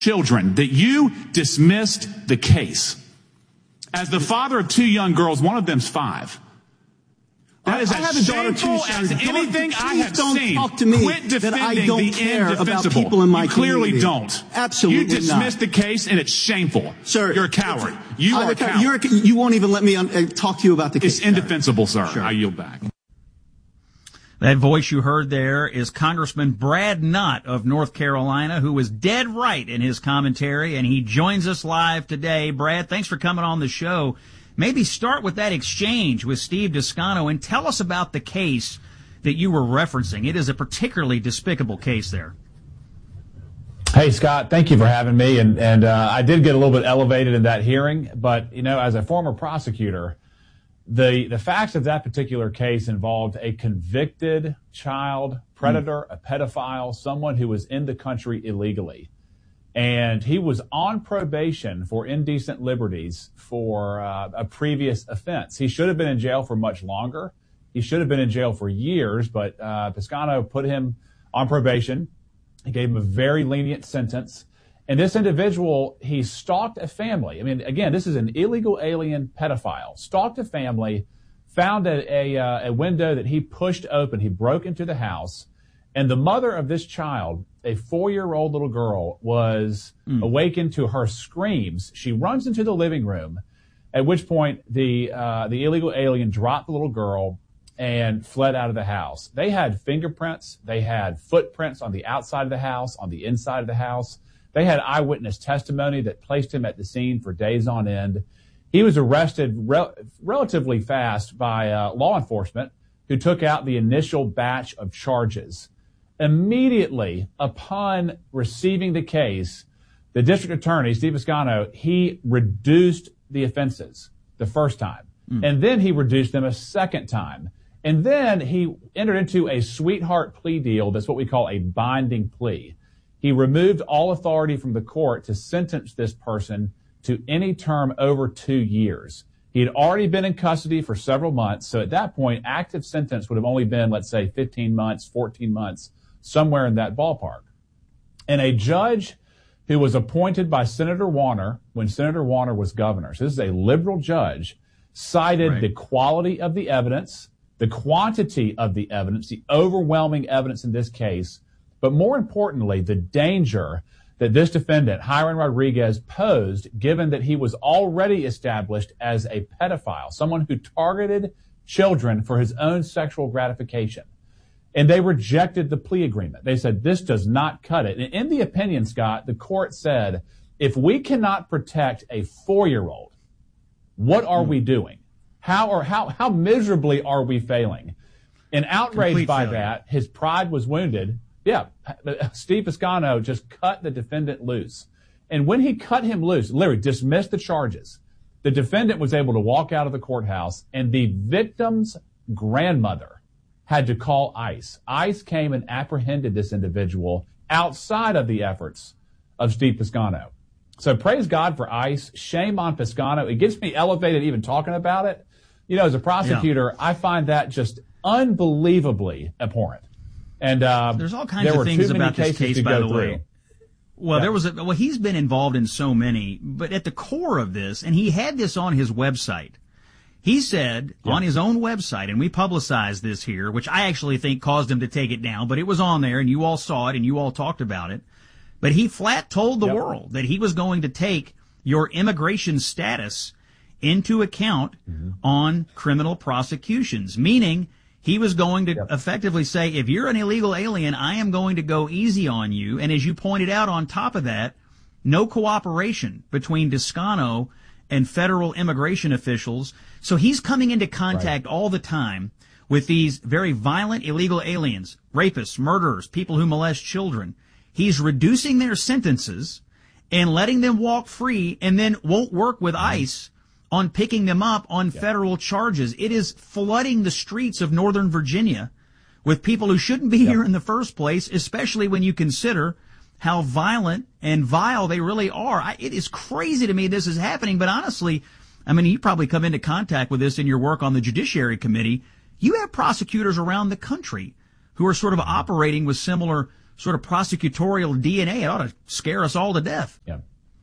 children, that you dismissed the case. As the father of two young girls, one of them's 5. That is as shameful as anything I have seen. Talk to me Quit defending I don't the care indefensible. about people in my you clearly community. don't. Absolutely You dismissed the case, and it's shameful. Sir, you're a coward. You are a coward. You won't even let me talk to you about the case. It's indefensible, sir. Sure. I yield back. That voice you heard there is Congressman Brad Nutt of North Carolina, who was dead right in his commentary, and he joins us live today. Brad, thanks for coming on the show. Maybe start with that exchange with Steve Descano and tell us about the case that you were referencing. It is a particularly despicable case there. Hey, Scott, thank you for having me. And I did get a little bit elevated in that hearing, but, you know, as a former prosecutor, the facts of that particular case involved a convicted child predator, a pedophile, someone who was in the country illegally. And he was on probation for indecent liberties for a previous offense. He should have been in jail for much longer. He should have been in jail for years, but Piscano put him on probation. He gave him a very lenient sentence. And this individual, he stalked a family. I mean, again, this is an illegal alien pedophile. Stalked a family, found a window that he pushed open. He broke into the house. And the mother of this child, a 4-year-old little girl, was awakened to her screams. She runs into the living room, at which point the illegal alien dropped the little girl and fled out of the house. They had fingerprints. They had footprints on the outside of the house, on the inside of the house. They had eyewitness testimony that placed him at the scene for days on end. He was arrested relatively fast by law enforcement, who took out the initial batch of charges. Immediately upon receiving the case, the district attorney, Steve Piscano, he reduced the offenses the first time. And then he reduced them a second time. And then he entered into a sweetheart plea deal. That's what we call a binding plea. He removed all authority from the court to sentence this person to any term over 2 years. He had already been in custody for several months. So at that point, active sentence would have only been, let's say, 15 months, 14 months, somewhere in that ballpark. And a judge who was appointed by Senator Warner when Senator Warner was governor, so this is a liberal judge, cited the quality of the evidence, the quantity of the evidence, the overwhelming evidence in this case, but more importantly, the danger that this defendant, Hiron Rodriguez, posed, given that he was already established as a pedophile, someone who targeted children for his own sexual gratification. And they rejected the plea agreement. They said, this does not cut it. And in the opinion, Scott, the court said, if we cannot protect a 4-year-old, what are we doing? How miserably are we failing? And outraged by that, his pride was wounded. Yeah, Steve Piscano just cut the defendant loose. And when he cut him loose, literally dismissed the charges, the defendant was able to walk out of the courthouse, and the victim's grandmother had to call ICE. ICE came and apprehended this individual outside of the efforts of Steve Piscano. So praise God for ICE. Shame on Piscano. It gets me elevated even talking about it. You know, as a prosecutor, I find that just unbelievably abhorrent. And there's all kinds of things about this case, by the way. Well, he's been involved in so many, but at the core of this, and he had this on his website. He said on his own website, and we publicized this here, which I actually think caused him to take it down, but it was on there, and you all saw it, and you all talked about it. But he flat told the world that he was going to take your immigration status into account on criminal prosecutions, meaning he was going to effectively say, if you're an illegal alien, I am going to go easy on you. And as you pointed out, on top of that, no cooperation between Descano and federal immigration officials. So he's coming into contact all the time with these very violent illegal aliens, rapists, murderers, people who molest children. He's reducing their sentences and letting them walk free, and then won't work with ICE on picking them up on federal charges. It is flooding the streets of Northern Virginia with people who shouldn't be here in the first place, especially when you consider how violent and vile they really are. It is crazy to me this is happening, but honestly, I mean, you probably come into contact with this in your work on the Judiciary Committee. You have prosecutors around the country who are sort of operating with similar sort of prosecutorial DNA. It ought to scare us all to death. Yeah.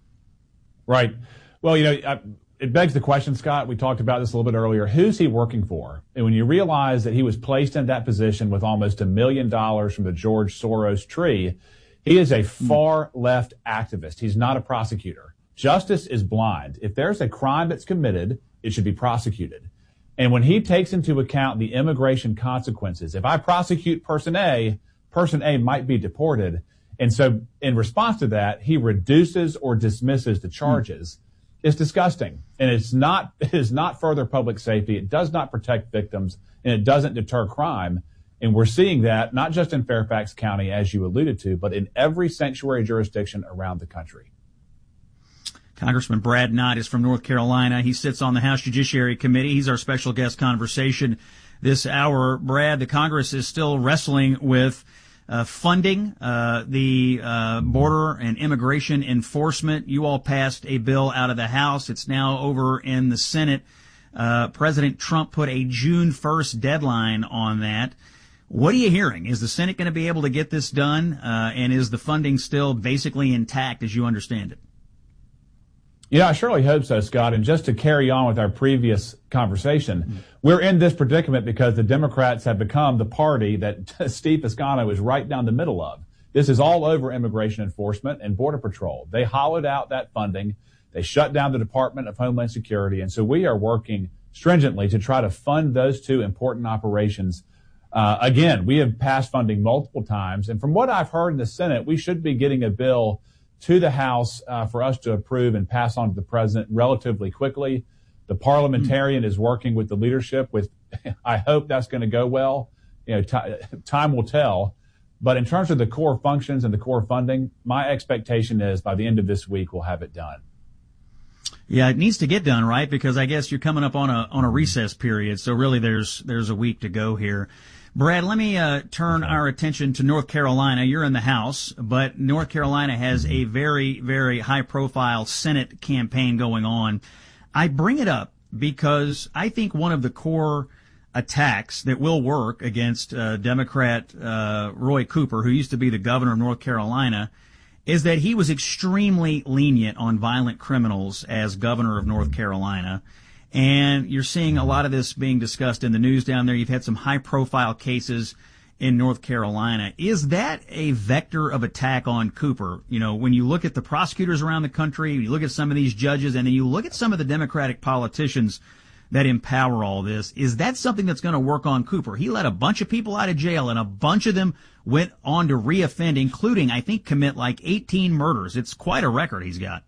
Right. Well, it begs the question, Scott, we talked about this a little bit earlier. Who's he working for? And when you realize that he was placed in that position with almost $1 million from the George Soros tree, he is a far left activist. He's not a prosecutor. Justice is blind. If there's a crime that's committed, it should be prosecuted. And when he takes into account the immigration consequences, if I prosecute person A might be deported. And so in response to that, he reduces or dismisses the charges. It's disgusting. And it is not further public safety. It does not protect victims, and it doesn't deter crime. And we're seeing that not just in Fairfax County, as you alluded to, but in every sanctuary jurisdiction around the country. Congressman Brad Knott is from North Carolina. He sits on the House Judiciary Committee. He's our special guest conversation this hour. Brad, the Congress is still wrestling with funding the border and immigration enforcement. You all passed a bill out of the House. It's now over in the Senate. President Trump put a June 1st deadline on that. What are you hearing? Is the Senate going to be able to get this done? And is the funding still basically intact as you understand it? Yeah, I surely hope so, Scott. And just to carry on with our previous conversation, we're in this predicament because the Democrats have become the party that Steve Piscano is right down the middle of. This is all over immigration enforcement and Border Patrol. They hollowed out that funding. They shut down the Department of Homeland Security. And so we are working stringently to try to fund those two important operations. Again, we have passed funding multiple times. And from what I've heard in the Senate, we should be getting a bill to the House for us to approve and pass on to the president relatively quickly. The parliamentarian is working with the leadership I hope that's going to go well. Time will tell. But in terms of the core functions and the core funding, my expectation is by the end of this week, we'll have it done. Yeah, it needs to get done, right? Because I guess you're coming up on a recess period. So really there's a week to go here. Brad, let me turn our attention to North Carolina. You're in the House, but North Carolina has a very, very high-profile Senate campaign going on. I bring it up because I think one of the core attacks that will work against Democrat Roy Cooper, who used to be the governor of North Carolina, is that he was extremely lenient on violent criminals as governor of North Carolina. And you're seeing a lot of this being discussed in the news down there. You've had some high-profile cases in North Carolina. Is that a vector of attack on Cooper? When you look at the prosecutors around the country, you look at some of these judges, and then you look at some of the Democratic politicians that empower all this, is that something that's going to work on Cooper? He let a bunch of people out of jail, and a bunch of them went on to reoffend, including, I think, commit like 18 murders. It's quite a record he's got.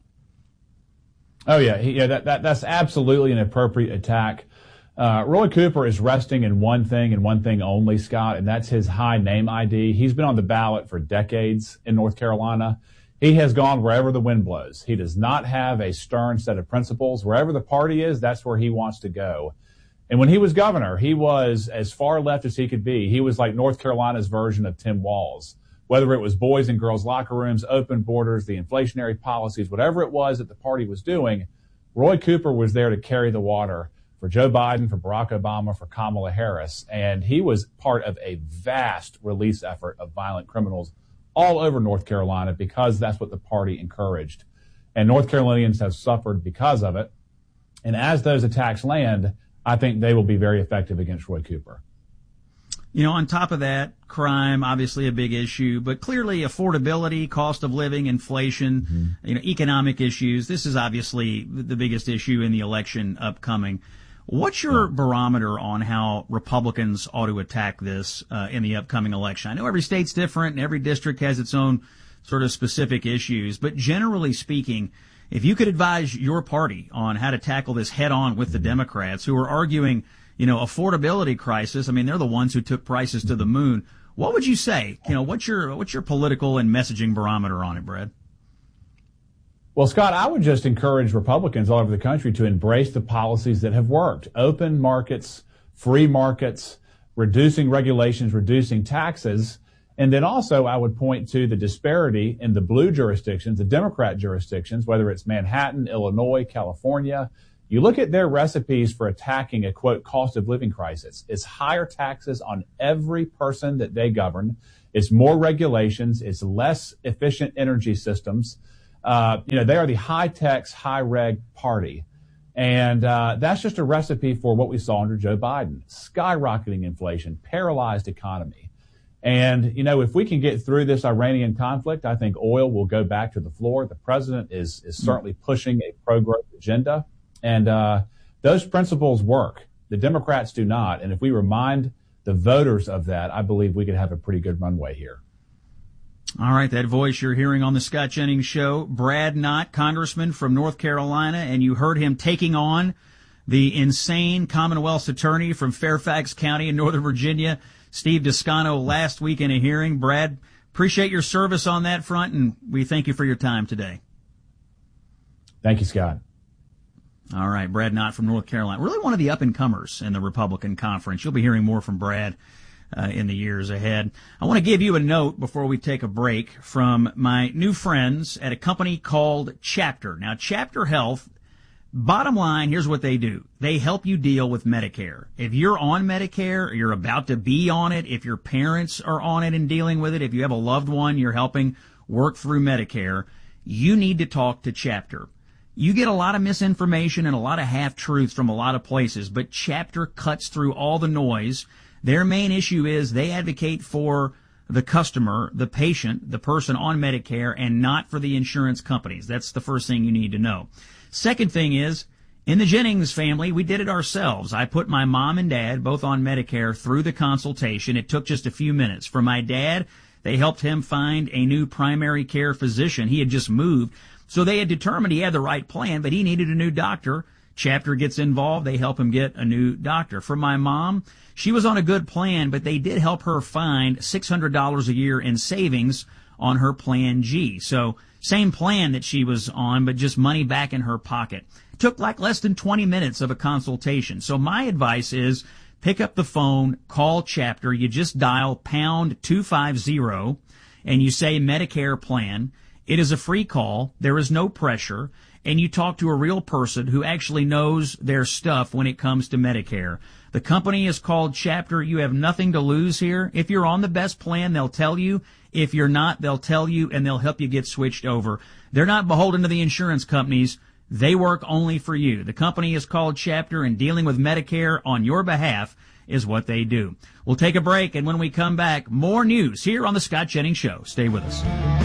Oh, yeah. That's absolutely an appropriate attack. Roy Cooper is resting in one thing and one thing only, Scott, and that's his high name ID. He's been on the ballot for decades in North Carolina. He has gone wherever the wind blows. He does not have a stern set of principles. Wherever the party is, that's where he wants to go. And when he was governor, he was as far left as he could be. He was like North Carolina's version of Tim Walz. Whether it was boys and girls locker rooms, open borders, the inflationary policies, whatever it was that the party was doing, Roy Cooper was there to carry the water for Joe Biden, for Barack Obama, for Kamala Harris. And he was part of a vast release effort of violent criminals all over North Carolina because that's what the party encouraged. And North Carolinians have suffered because of it. And as those attacks land, I think they will be very effective against Roy Cooper. On top of that, crime, obviously a big issue, but clearly affordability, cost of living, inflation, economic issues. This is obviously the biggest issue in the election upcoming. What's your barometer on how Republicans ought to attack this in the upcoming election? I know every state's different and every district has its own sort of specific issues, but generally speaking, if you could advise your party on how to tackle this head on with the Democrats who are arguing affordability crisis. I mean, they're the ones who took prices to the moon. What would you say? What's your political and messaging barometer on it, Brad? Well, Scott, I would just encourage Republicans all over the country to embrace the policies that have worked. Open markets, free markets, reducing regulations, reducing taxes. And then also I would point to the disparity in the blue jurisdictions, the Democrat jurisdictions, whether it's Manhattan, Illinois, California. You look at their recipes for attacking a, quote, cost of living crisis. It's higher taxes on every person that they govern. It's more regulations. It's less efficient energy systems. They are the high-tech, high-reg party. And that's just a recipe for what we saw under Joe Biden. Skyrocketing inflation, paralyzed economy. And, if we can get through this Iranian conflict, I think oil will go back to the floor. The president is certainly pushing a pro-growth agenda. And those principles work. The Democrats do not. And if we remind the voters of that, I believe we could have a pretty good runway here. All right, that voice you're hearing on the Scott Jennings Show, Brad Knott, congressman from North Carolina, and you heard him taking on the insane Commonwealth's attorney from Fairfax County in Northern Virginia, Steve Descano, last week in a hearing. Brad, appreciate your service on that front, and we thank you for your time today. Thank you, Scott. All right, Brad Knott from North Carolina. Really one of the up-and-comers in the Republican conference. You'll be hearing more from Brad in the years ahead. I want to give you a note before we take a break from my new friends at a company called Chapter. Now, Chapter Health, bottom line, here's what they do. They help you deal with Medicare. If you're on Medicare, or you're about to be on it, if your parents are on it and dealing with it, if you have a loved one you're helping work through Medicare, you need to talk to Chapter. You get a lot of misinformation and a lot of half-truths from a lot of places, but Chapter cuts through all the noise. Their main issue is they advocate for the customer, the patient, the person on Medicare, and not for the insurance companies. That's the first thing you need to know. Second thing is, in the Jennings family, we did it ourselves. I put my mom and dad both on Medicare through the consultation. It took just a few minutes. For my dad, they helped him find a new primary care physician. He had just moved. So they had determined he had the right plan, but he needed a new doctor. Chapter gets involved. They help him get a new doctor. For my mom, she was on a good plan, but they did help her find $600 a year in savings on her Plan G. So same plan that she was on, but just money back in her pocket. Took like less than 20 minutes of a consultation. So my advice is pick up the phone, call Chapter. You just dial pound 250 and you say Medicare plan. It is a free call. There is no pressure. And you talk to a real person who actually knows their stuff when it comes to Medicare. The company is called Chapter. You have nothing to lose here. If you're on the best plan, they'll tell you. If you're not, they'll tell you, and they'll help you get switched over. They're not beholden to the insurance companies. They work only for you. The company is called Chapter, and dealing with Medicare on your behalf is what they do. We'll take a break, and when we come back, more news here on The Scott Jennings Show. Stay with us.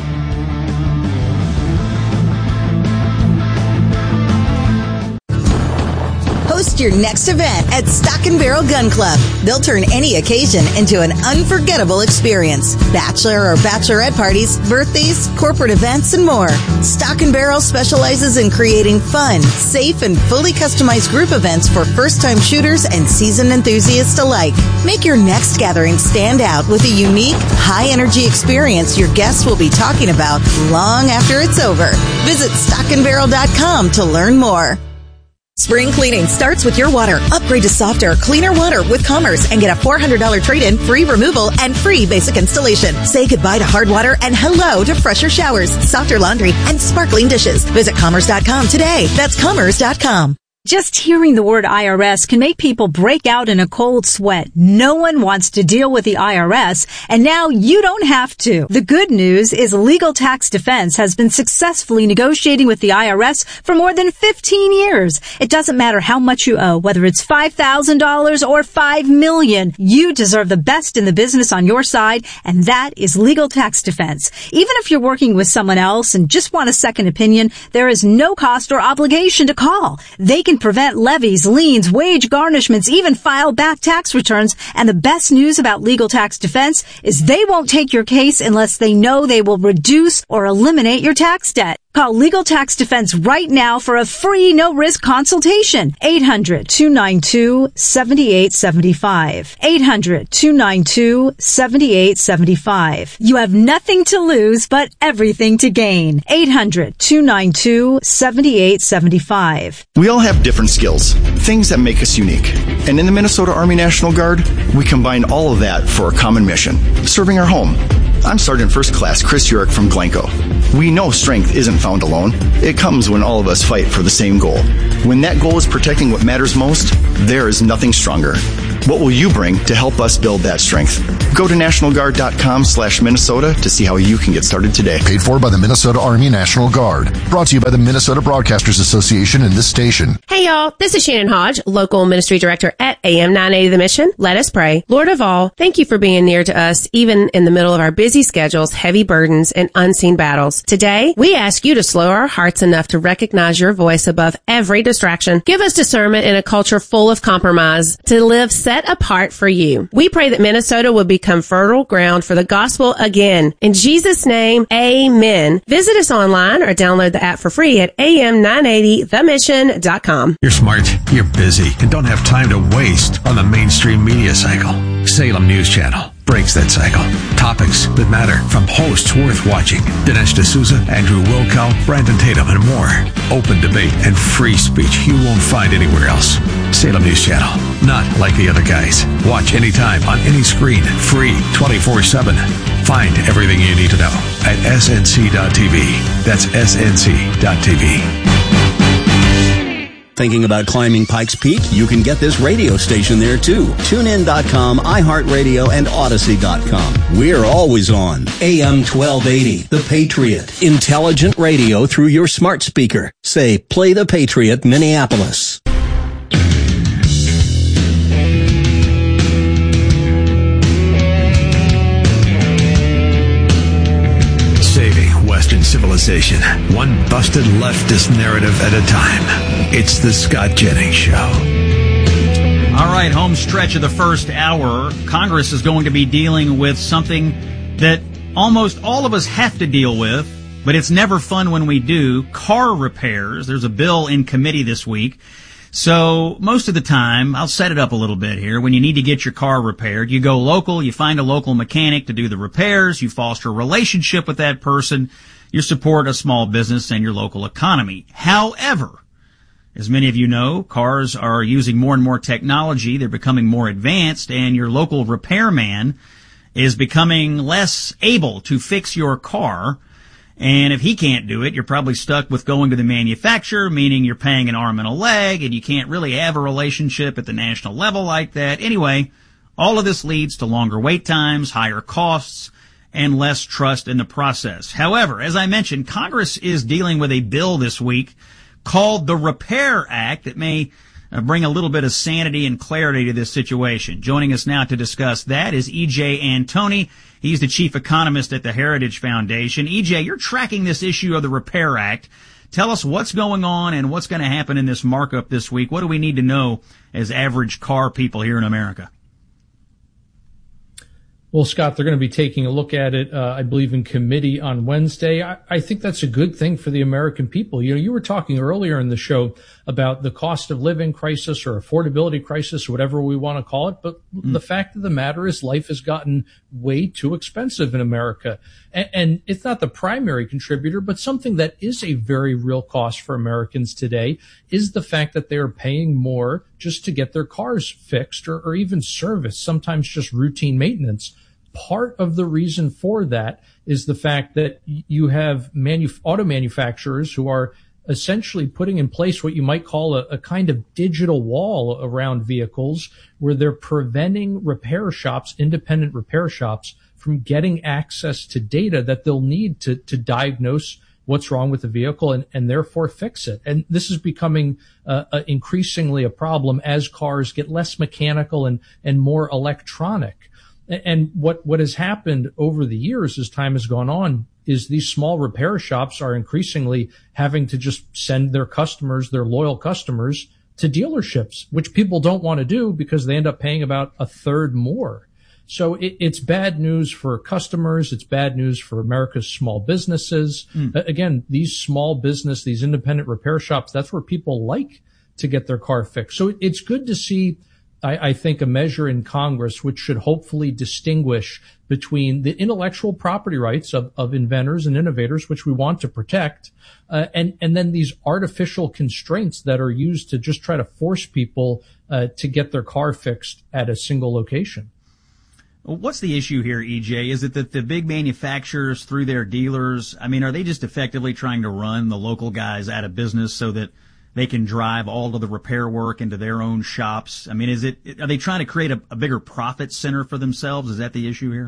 Host your next event at Stock & Barrel Gun Club. They'll turn any occasion into an unforgettable experience. Bachelor or bachelorette parties, birthdays, corporate events, and more. Stock & Barrel specializes in creating fun, safe, and fully customized group events for first-time shooters and seasoned enthusiasts alike. Make your next gathering stand out with a unique, high-energy experience your guests will be talking about long after it's over. Visit stockandbarrel.com to learn more. Spring cleaning starts with your water. Upgrade to softer, cleaner water with Commerce and get a $400 trade-in, free removal, and free basic installation. Say goodbye to hard water and hello to fresher showers, softer laundry, and sparkling dishes. Visit Commerce.com today. That's Commerce.com. Just hearing the word IRS can make people break out in a cold sweat. No one wants to deal with the IRS, and now you don't have to. The good news is Legal Tax Defense has been successfully negotiating with the IRS for more than 15 years. It doesn't matter how much you owe, whether it's $5,000 or $5 million. You deserve the best in the business on your side, and that is Legal Tax Defense. Even if you're working with someone else and just want a second opinion, there is no cost or obligation to call. They can prevent levies, liens, wage garnishments, even file back tax returns. And the best news about Legal Tax Defense is they won't take your case unless they know they will reduce or eliminate your tax debt. Call Legal Tax Defense right now for a free, no-risk consultation. 800-292-7875. 800-292-7875. You have nothing to lose, but everything to gain. 800-292-7875. We all have different skills, things that make us unique. And in the Minnesota Army National Guard, we combine all of that for a common mission, serving our home. I'm Sergeant First Class Chris Urick from Glencoe. We know strength isn't found alone. It comes when all of us fight for the same goal. When that goal is protecting what matters most, there is nothing stronger. What will you bring to help us build that strength? Go to NationalGuard.com/Minnesota to see how you can get started today. Paid for by the Minnesota Army National Guard. Brought to you by the Minnesota Broadcasters Association and this station. Hey y'all, this is Shannon Hodge, local ministry director at AM 980 The Mission. Let us pray. Lord of all, thank you for being near to us, even in the middle of our busy schedules, heavy burdens, and unseen battles. Today, we ask you to slow our hearts enough to recognize your voice above every distraction. Give us discernment in a culture full of compromise to live set apart for you. We pray that Minnesota will become fertile ground for the gospel again. In Jesus' name, amen. Visit us online or download the app for free at am980themission.com. You're smart, you're busy, and don't have time to waste on the mainstream media cycle. Salem News Channel breaks that cycle. Topics that matter from hosts worth watching. Dinesh D'Souza, Andrew Wilkow, Brandon Tatum, and more. Open debate and free speech you won't find anywhere else. Salem News Channel. Not like the other guys. Watch anytime on any screen. Free 24/7. Find everything you need to know at snc.tv. That's snc.tv. Thinking about climbing Pikes Peak? You can get this radio station there too. TuneIn.com, iHeartRadio, and Odyssey.com. We're always on. AM 1280, The Patriot. Intelligent radio through your smart speaker. Say, play The Patriot, Minneapolis. Western civilization, one busted leftist narrative at a time. It's the Scott Jennings Show. All right, home stretch of the first hour. Congress is going to be dealing with something that almost all of us have to deal with, but it's never fun when we do. Car repairs. There's a bill in committee this week. So most of the time, I'll set it up a little bit here. When you need to get your car repaired, you go local, you find a local mechanic to do the repairs, you foster a relationship with that person, you support a small business and your local economy. However, as many of you know, cars are using more and more technology, they're becoming more advanced, and your local repairman is becoming less able to fix your car. And if he can't do it, you're probably stuck with going to the manufacturer, meaning you're paying an arm and a leg, and you can't really have a relationship at the national level like that. Anyway, all of this leads to longer wait times, higher costs, and less trust in the process. However, as I mentioned, Congress is dealing with a bill this week called the Repair Act that may bring a little bit of sanity and clarity to this situation. Joining us now to discuss that is E.J. Antoni. He's the chief economist at the Heritage Foundation. E.J., you're tracking this issue of the Repair Act. Tell us what's going on and what's going to happen in this markup this week. What do we need to know as average car people here in America? Well, Scott, they're going to be taking a look at it, I believe, in committee on Wednesday. I think that's a good thing for the American people. You know, you were talking earlier in the show about the cost of living crisis or affordability crisis, whatever we want to call it. But the fact of the matter is life has gotten way too expensive in America. And it's not the primary contributor, but something that is a very real cost for Americans today is the fact that they are paying more just to get their cars fixed or even serviced, sometimes just routine maintenance. Part of the reason for that is the fact that you have auto manufacturers who are essentially putting in place what you might call a kind of digital wall around vehicles where they're preventing repair shops, independent repair shops, from getting access to data that they'll need to diagnose what's wrong with the vehicle and therefore fix it. And this is becoming increasingly a problem as cars get less mechanical and more electronic. And what has happened over the years as time has gone on is these small repair shops are increasingly having to just send their customers, their loyal customers, to dealerships, which people don't want to do because they end up paying about a third more. So it's bad news for customers. It's bad news for America's small businesses. Again, these small business, these independent repair shops, that's where people like to get their car fixed. So it's good to see, I think, a measure in Congress which should hopefully distinguish between the intellectual property rights of inventors and innovators, which we want to protect, and then these artificial constraints that are used to just try to force people to get their car fixed at a single location. What's the issue here, EJ? Is it that the big manufacturers, through their dealers, I mean, are they just effectively trying to run the local guys out of business so that they can drive all of the repair work into their own shops. I mean, are they trying to create a bigger profit center for themselves? Is that the issue here?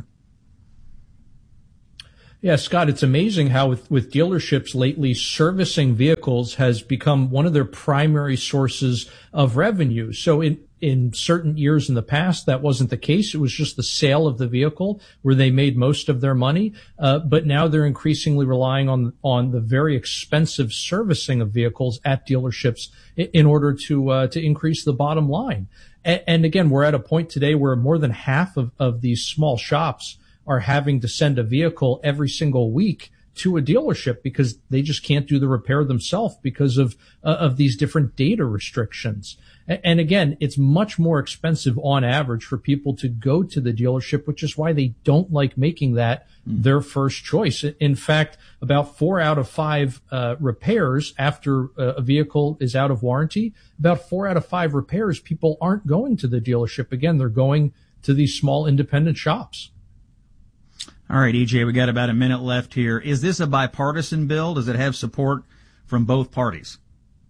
Yeah, Scott, it's amazing how with dealerships lately, servicing vehicles has become one of their primary sources of revenue. So in certain years in the past, that wasn't the case. It was just the sale of the vehicle where they made most of their money. But now they're increasingly relying on the very expensive servicing of vehicles at dealerships in order to increase the bottom line. And again, we're at a point today where more than half of these small shops are having to send a vehicle every single week to a dealership because they just can't do the repair themselves because of these different data restrictions. And again, it's much more expensive on average for people to go to the dealership, which is why they don't like making that their first choice. In fact, about 4 out of 5 repairs after a vehicle is out of warranty, about 4 out of 5 repairs, people aren't going to the dealership. Again, they're going to these small independent shops. All right, EJ, we got about a minute left here. Is this a bipartisan bill? Does it have support from both parties?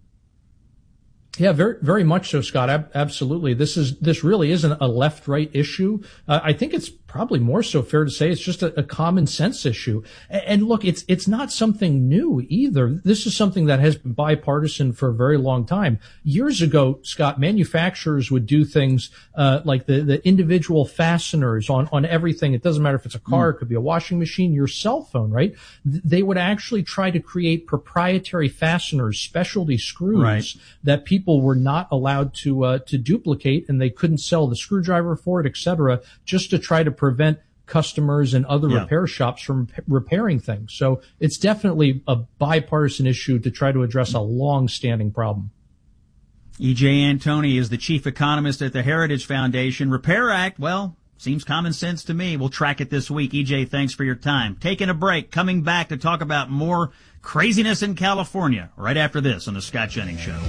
Yeah, very, very much so, Scott. Absolutely. This really isn't a left-right issue. I think it's probably more so fair to say it's just a common sense issue. And look, it's not something new either. This is something that has been bipartisan for a very long time. Years ago, Scott, manufacturers would do things like the individual fasteners on everything. It doesn't matter if it's a car, it could be a washing machine, your cell phone, right? They would actually try to create proprietary fasteners, specialty screws that people were not allowed to duplicate, and they couldn't sell the screwdriver for it, et cetera, just to try to prevent customers and other repair shops from repairing things. So it's definitely a bipartisan issue to try to address a long-standing problem. E.J. Antoni is the chief economist at the Heritage Foundation. Repair Act, well, seems common sense to me. We'll track it this week. E.J., thanks for your time. Taking a break, coming back to talk about more craziness in California right after this on The Scott Jennings Show.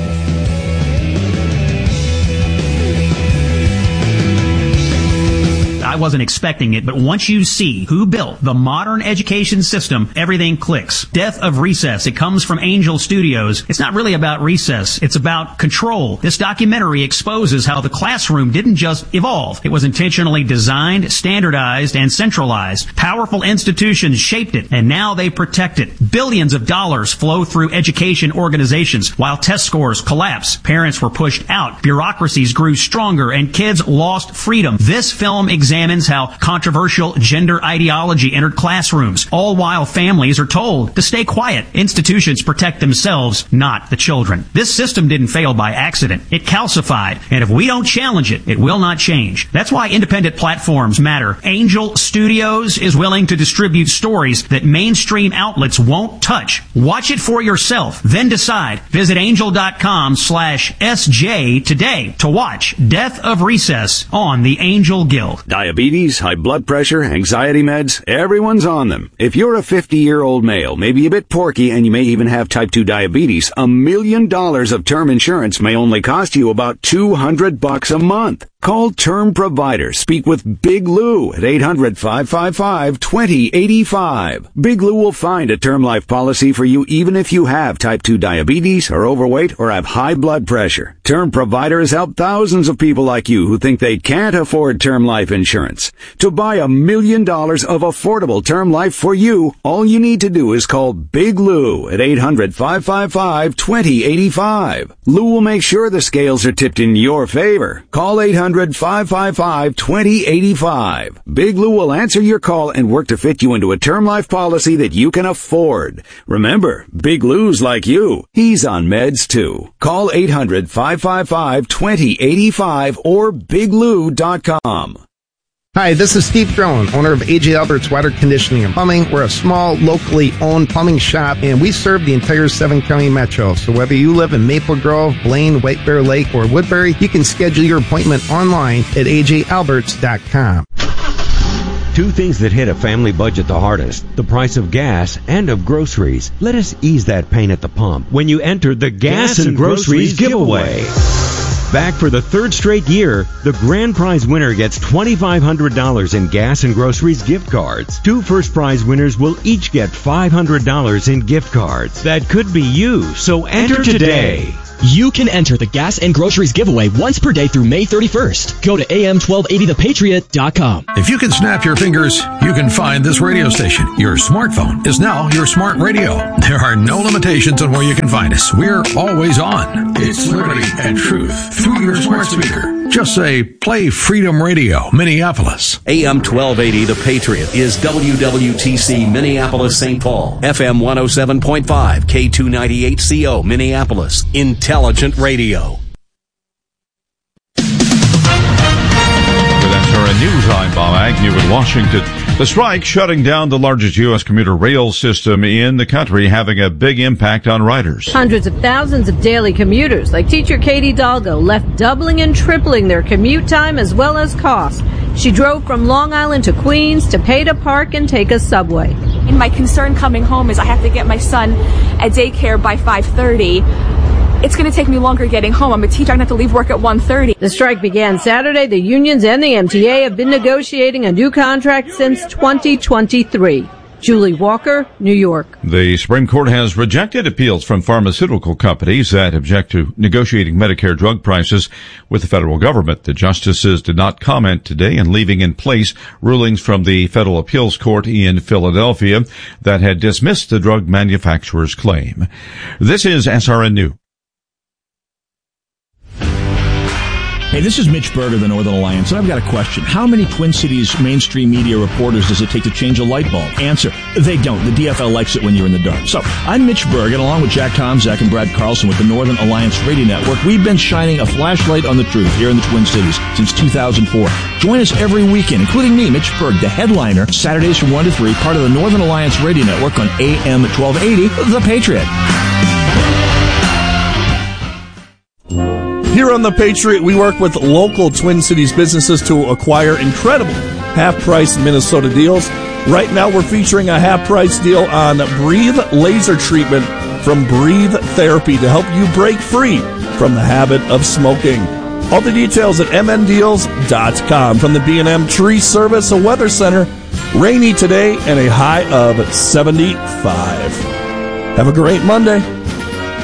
I wasn't expecting it, but once you see who built the modern education system, everything clicks. Death of Recess. It comes from Angel Studios. It's not really about recess. It's about control. This documentary exposes how the classroom didn't just evolve. It was intentionally designed, standardized, and centralized. Powerful institutions shaped it, and now they protect it. Billions of dollars flow through education organizations. While test scores collapse, parents were pushed out, bureaucracies grew stronger, and kids lost freedom. This film examines how controversial gender ideology entered classrooms, all while families are told to stay quiet. Institutions protect themselves, not the children. This system didn't fail by accident. It calcified, and if we don't challenge it, it will not change. That's why independent platforms matter. Angel Studios is willing to distribute stories that mainstream outlets won't touch. Watch it for yourself, then decide. Visit angel.com/SJ today to watch Death of Recess on the Angel Guild. Diabetes, high blood pressure, anxiety meds, everyone's on them. If you're a 50-year-old male, maybe a bit porky, and you may even have type 2 diabetes, $1 million of term insurance may only cost you about $200 a month. Call Term Provider. Speak with Big Lou at 800-555-2085. Big Lou will find a term life policy for you even if you have type 2 diabetes, are overweight, or have high blood pressure. Term Provider has helped thousands of people like you who think they can't afford term life insurance. To buy $1 million of affordable term life for you, all you need to do is call Big Lou at 800-555-2085. Lou will make sure the scales are tipped in your favor. Call 800-555-2085. Big Lou will answer your call and work to fit you into a term life policy that you can afford. Remember, Big Lou's like you. He's on meds too. Call 800-555-2085 or biglou.com. Hi, this is Steve Drone, owner of A.J. Albert's Water Conditioning and Plumbing. We're a small, locally owned plumbing shop, and we serve the entire 7-county metro. So whether you live in Maple Grove, Blaine, White Bear Lake, or Woodbury, you can schedule your appointment online at ajalberts.com. Two things that hit a family budget the hardest: the price of gas and of groceries. Let us ease that pain at the pump when you enter the Gas and Groceries Giveaway. Back for the third straight year, the grand prize winner gets $2,500 in gas and groceries gift cards. 2 first prize winners will each get $500 in gift cards. That could be you, so enter today. You can enter the gas and groceries giveaway once per day through May 31st. Go to am1280thepatriot.com. If you can snap your fingers, you can find this radio station. Your smartphone is now your smart radio. There are no limitations on where you can find us. We're always on. It's liberty and truth through your smart speaker. Just say, play Freedom Radio, Minneapolis. AM 1280, The Patriot, is WWTC Minneapolis, St. Paul. FM 107.5, K298CO, Minneapolis. Intelligent Radio. SRN News, I'm Bob Agnew in Washington. The strike shutting down the largest U.S. commuter rail system in the country, having a big impact on riders. Hundreds of thousands of daily commuters, like teacher Katie Dalgo, left doubling and tripling their commute time as well as cost. She drove from Long Island to Queens to pay to park and take a subway. And my concern coming home is I have to get my son at daycare by 5:30. It's going to take me longer getting home. I'm a teacher. I'm going to have to leave work at 1:30. The strike began Saturday. The unions and the MTA have been negotiating a new contract since 2023. Julie Walker, New York. The Supreme Court has rejected appeals from pharmaceutical companies that object to negotiating Medicare drug prices with the federal government. The justices did not comment today and leaving in place rulings from the Federal Appeals Court in Philadelphia that had dismissed the drug manufacturer's claim. This is SRN News. Hey, this is Mitch Berg of the Northern Alliance, and I've got a question. How many Twin Cities mainstream media reporters does it take to change a light bulb? Answer, they don't. The DFL likes it when you're in the dark. So, I'm Mitch Berg, and along with Jack Tomzak and Brad Carlson with the Northern Alliance Radio Network, we've been shining a flashlight on the truth here in the Twin Cities since 2004. Join us every weekend, including me, Mitch Berg, the headliner, Saturdays from 1 to 3, part of the Northern Alliance Radio Network on AM 1280, The Patriot. Here on The Patriot, we work with local Twin Cities businesses to acquire incredible half-price Minnesota deals. Right now, we're featuring a half-price deal on Breathe Laser Treatment from Breathe Therapy to help you break free from the habit of smoking. All the details at mndeals.com. From the B&M Tree Service, a weather center, rainy today and a high of 75. Have a great Monday.